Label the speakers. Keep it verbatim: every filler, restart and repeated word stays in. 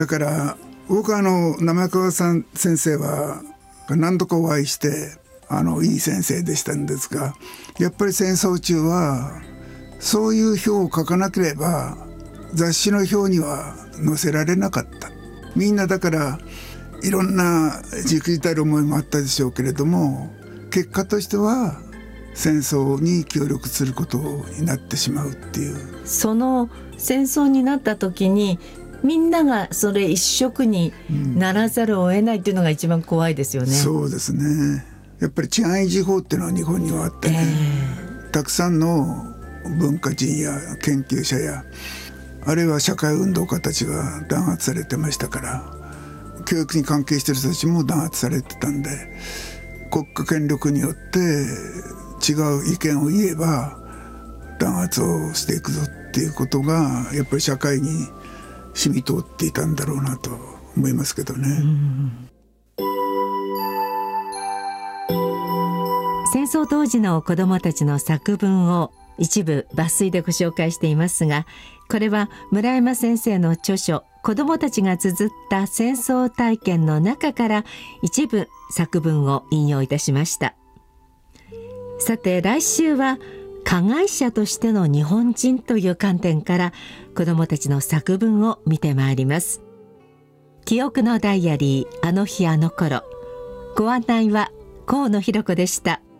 Speaker 1: だから僕はあの生川さん先生は何度かお会いしてあのいい先生でしたんですが、やっぱり戦争中はそういう表を書かなければ雑誌の表には載せられなかった。みんなだからいろんなじくじたる思いもあったでしょうけれども、結果としては戦争に協力することになってしまうっていう。
Speaker 2: その戦争になった時にみんながそれ一色にならざるを得ないっていうのが一番怖いですよね、うん、
Speaker 1: そうですね。やっぱり治安維持法っていうのは日本にはあってね、えー、たくさんの文化人や研究者やあるいは社会運動家たちが弾圧されてましたから、教育に関係している人たちも弾圧されてたんで、国家権力によって違う意見を言えば弾圧をしていくぞっていうことがやっぱり社会に染み通っていたんだろうなと思いますけどね、うん、
Speaker 2: 戦争当時の子どもたちの作文を一部抜粋でご紹介していますが、これは村山先生の著書子どもたちが綴った戦争体験の中から一部作文を引用いたしました。さて来週は加害者としての日本人という観点から子どもたちの作文を見てまいります。記憶のダイアリー、あの日あの頃。ご案内は河野弘子でした。